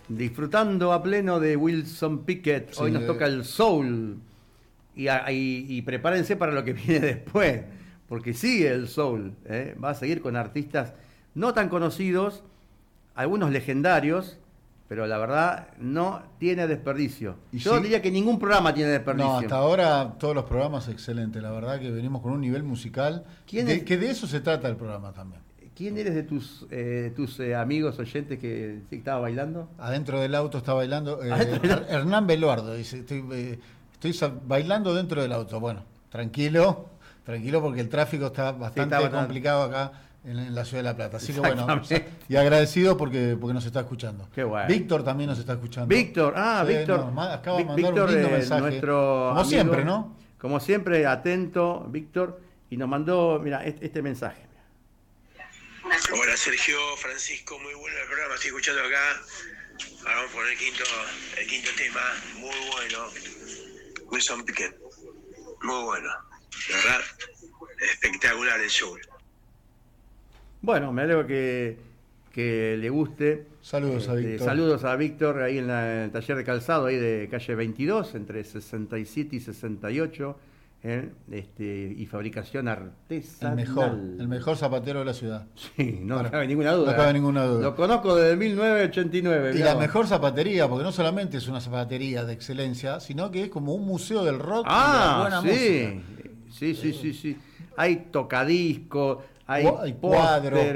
disfrutando a pleno de Wilson Pickett. Hoy nos toca el soul. Y prepárense para lo que viene después, porque sigue el soul. Va a seguir con artistas no tan conocidos, algunos legendarios, pero la verdad no tiene desperdicio. Yo diría que ningún programa tiene desperdicio. No, hasta ahora todos los programas excelentes. La verdad que venimos con un nivel musical que de eso se trata el programa también. ¿Quién eres de tus amigos oyentes que sí estaba bailando? Adentro del auto está bailando Hernán Beluardo. Dice, estoy bailando dentro del auto. Bueno, tranquilo porque el tráfico está bastante complicado acá en la ciudad de La Plata. Así que bueno, y agradecido porque nos está escuchando. Qué bueno. Víctor tambier nos está escuchando. Víctor, Víctor. Acaba de mandar un lindo mensaje. Nuestro como amigo, siempre, ¿no? Como siempre, atento, Víctor, y nos mandó, mira, este mensaje. Hola Sergio, Francisco, muy bueno el programa, estoy escuchando acá. Ahora vamos por el quinto tema, muy bueno. Wilson Pickett, muy bueno, de verdad, espectacular el show. Bueno, me alegro que le guste. Saludos a Víctor. Saludos a Víctor ahí en el taller de calzado ahí de calle 22, entre 67 y 68. Y fabricación artesanal. El mejor zapatero de la ciudad. Sí, no cabe ninguna duda. No cabe ninguna duda. Lo conozco desde 1989. Y la mejor zapatería, porque no solamente es una zapatería de excelencia, sino que es como un museo del rock y de la buena música. Sí. Hay tocadiscos, hay póster,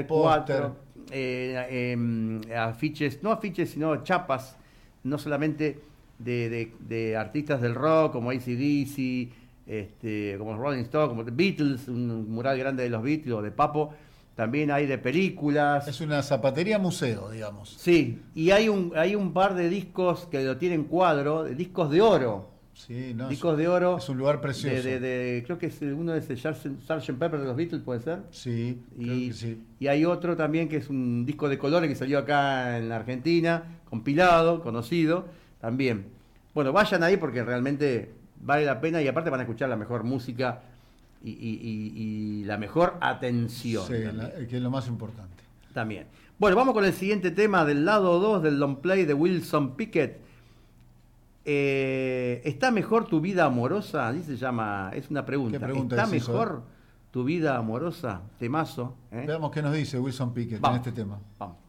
afiches, sino chapas, no solamente de artistas del rock como AC/DC, como Rolling Stones, como The Beatles, un mural grande de los Beatles o de Papo, también hay de películas. Es una zapatería museo, digamos. Sí, y hay un par de discos que lo tienen cuadro, de discos de oro. Sí, no, discos de oro. Es un lugar precioso. Creo que es uno de Sgt. Pepper de los Beatles, ¿puede ser? Sí, creo que sí. Y hay otro también que es un disco de colores que salió acá en la Argentina, compilado, conocido, también. Bueno, vayan ahí porque realmente vale la pena y aparte van a escuchar la mejor música y la mejor atención. Sí, que es lo más importante. También. Bueno, vamos con el siguiente tema del lado 2 del long play de Wilson Pickett. ¿Está mejor tu vida amorosa? Así se llama, es una pregunta. ¿Qué pregunta ¿Está es mejor tu vida amorosa? Temazo. Veamos qué nos dice Wilson Pickett en este tema. Vamos.